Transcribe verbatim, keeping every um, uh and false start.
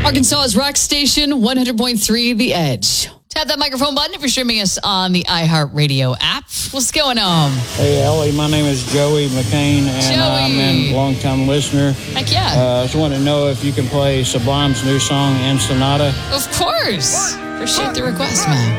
Arkansas's rock station, one hundred point three The Edge. Tap that microphone button if you're streaming us on the iHeartRadio app. What's going on? Hey, Ellie, my name is Joey McCain, and Joey. I'm a long-time listener. Heck yeah. Uh, I just want to know if you can play Sublime's new song, Ensenada. Of course. Appreciate the request, man.